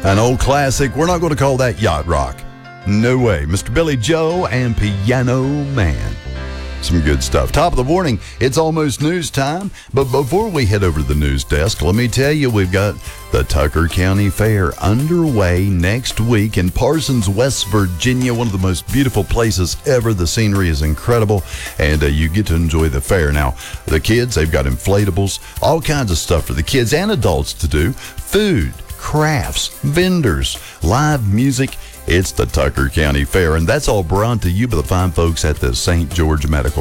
An old classic. We're not going to call that yacht rock. No way. Mr. Billy Joe and Piano Man. Some good stuff. Top of the morning, it's almost news time. But before we head over to the news desk, let me tell you, we've got the Tucker County Fair underway next week in Parsons, West Virginia, one of the most beautiful places ever. The scenery is incredible, and you get to enjoy the fair. Now, the kids, they've got inflatables, all kinds of stuff for the kids and adults to do. Food, crafts, vendors, live music. It's the Tucker County Fair, and that's all brought to you by the fine folks at the St. George Medical